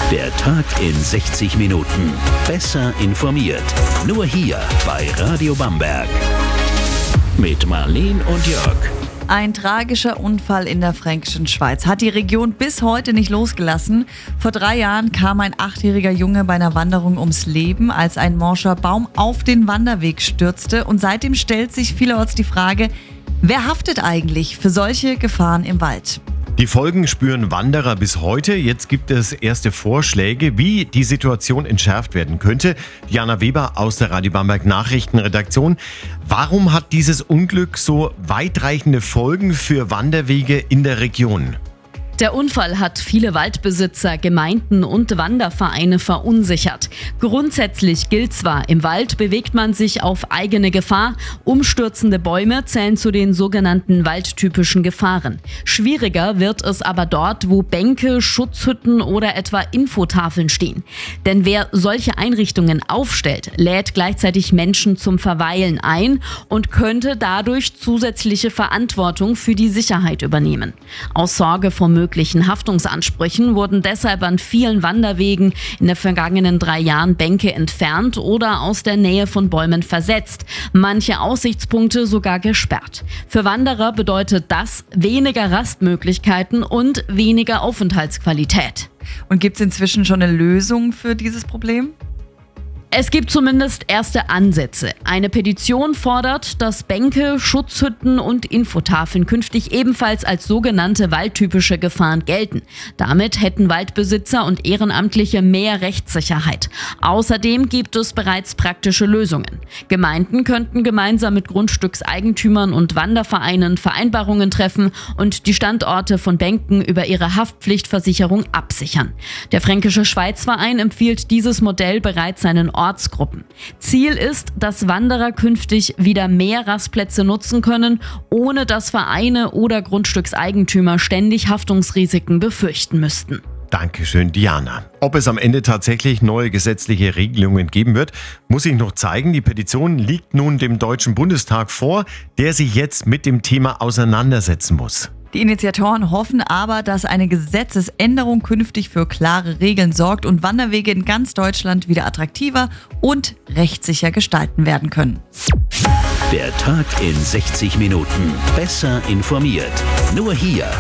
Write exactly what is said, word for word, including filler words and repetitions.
Der Tag in sechzig Minuten. Besser informiert. Nur hier bei Radio Bamberg. Mit Marleen und Jörg. Ein tragischer Unfall in der fränkischen Schweiz hat die Region bis heute nicht losgelassen. Vor drei Jahren kam ein achtjähriger Junge bei einer Wanderung ums Leben, als ein morscher Baum auf den Wanderweg stürzte. Und seitdem stellt sich vielerorts die Frage, wer haftet eigentlich für solche Gefahren im Wald? Die Folgen spüren Wanderer bis heute. Jetzt gibt es erste Vorschläge, wie die Situation entschärft werden könnte. Diana Weber aus der Radio Bamberg Nachrichtenredaktion. Warum hat dieses Unglück so weitreichende Folgen für Wanderwege in der Region? Der Unfall hat viele Waldbesitzer, Gemeinden und Wandervereine verunsichert. Grundsätzlich gilt zwar, im Wald bewegt man sich auf eigene Gefahr. Umstürzende Bäume zählen zu den sogenannten waldtypischen Gefahren. Schwieriger wird es aber dort, wo Bänke, Schutzhütten oder etwa Infotafeln stehen. Denn wer solche Einrichtungen aufstellt, lädt gleichzeitig Menschen zum Verweilen ein und könnte dadurch zusätzliche Verantwortung für die Sicherheit übernehmen. Aus Sorge vor möglichen Haftungsansprüchen wurden deshalb an vielen Wanderwegen in den vergangenen drei Jahren Bänke entfernt oder aus der Nähe von Bäumen versetzt, manche Aussichtspunkte sogar gesperrt. Für Wanderer bedeutet das weniger Rastmöglichkeiten und weniger Aufenthaltsqualität. Und gibt es inzwischen schon eine Lösung für dieses Problem? Es gibt zumindest erste Ansätze. Eine Petition fordert, dass Bänke, Schutzhütten und Infotafeln künftig ebenfalls als sogenannte waldtypische Gefahren gelten. Damit hätten Waldbesitzer und Ehrenamtliche mehr Rechtssicherheit. Außerdem gibt es bereits praktische Lösungen. Gemeinden könnten gemeinsam mit Grundstückseigentümern und Wandervereinen Vereinbarungen treffen und die Standorte von Bänken über ihre Haftpflichtversicherung absichern. Der Fränkische Schweizverein empfiehlt dieses Modell bereits seinen Ortsgruppen. Ziel ist, dass Wanderer künftig wieder mehr Rastplätze nutzen können, ohne dass Vereine oder Grundstückseigentümer ständig Haftungsrisiken befürchten müssten. Dankeschön, Diana. Ob es am Ende tatsächlich neue gesetzliche Regelungen geben wird, muss sich noch zeigen. Die Petition liegt nun dem Deutschen Bundestag vor, der sich jetzt mit dem Thema auseinandersetzen muss. Die Initiatoren hoffen aber, dass eine Gesetzesänderung künftig für klare Regeln sorgt und Wanderwege in ganz Deutschland wieder attraktiver und rechtssicher gestalten werden können. Der Tag in sechzig Minuten. Besser informiert. Nur hier